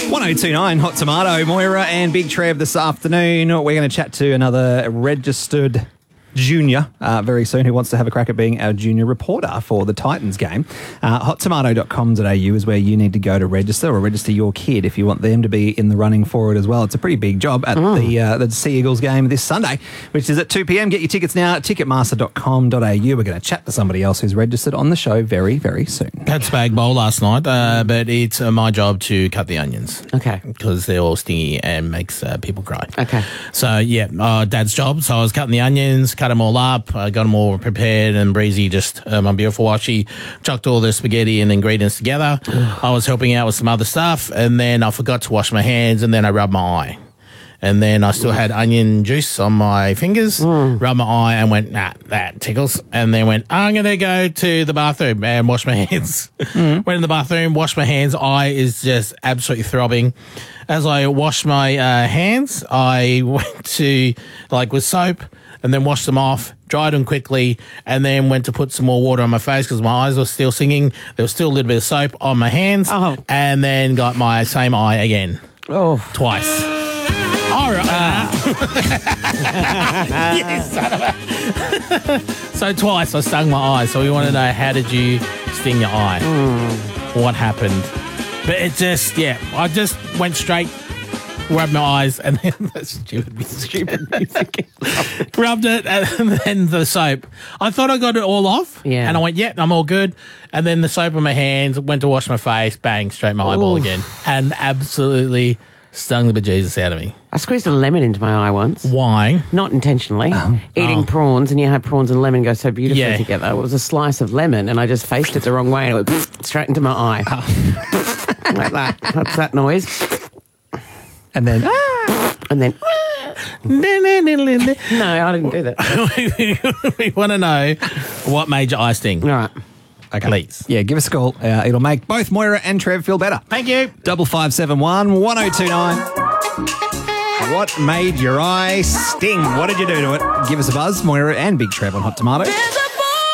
1029 Hot Tomato, Moira and Big Trev this afternoon. We're going to chat to another registered junior very soon who wants to have a crack at being our junior reporter for the Titans game. Hottomato.com.au is where you need to go to register or register your kid if you want them to be in the running for it as well. It's a pretty big job at the Sea Eagles game this Sunday, which is at 2 p.m. Get your tickets now at ticketmaster.com.au. We're going to chat to somebody else who's registered on the show very, very soon. Had spag bowl last night, but it's my job to cut the onions. Okay. Because they're all stingy and makes people cry. Okay. So, yeah, Dad's job. So I was cutting the onions, cut them all up. I got them all prepared, and Breezy, just my beautiful wife, she chucked all the spaghetti and ingredients together. I was helping out with some other stuff, and then I forgot to wash my hands, and then I rubbed my eye. And then I still had onion juice on my fingers, rubbed my eye and went, nah, that tickles. And then went, I'm going to go to the bathroom and wash my hands. Went in the bathroom, washed my hands. Eye is just absolutely throbbing. As I washed my hands, I went to, with soap, and then washed them off, dried them quickly, and then went to put some more water on my face because my eyes were still singing. There was still a little bit of soap on my hands, and then got my same eye again. Twice. All right. Yes, son of a... So twice I stung my eye. So we want to know, how did you sting your eye? What happened? But it just, I just went straight, rubbed my eyes, and then the stupid music. Rubbed it, and then the soap. I thought I got it all off, and I went, I'm all good. And then the soap on my hands, went to wash my face, bang, straight my eyeball again. And absolutely stung the bejesus out of me. I squeezed a lemon into my eye once. Why? Not intentionally. Eating prawns, and you had prawns and lemon go so beautifully together. It was a slice of lemon, and I just faced it the wrong way, and it went straight into my eye. Like that. That's that noise. And then... And then... No, I didn't do that. We want to know what made your eye sting. All right. Okay. Please. Yeah, give us a call. It'll make both Moira and Trev feel better. Thank you. 5571 1029. What made your eye sting? What did you do to it? Give us a buzz, Moira and Big Trev on Hot Tomato.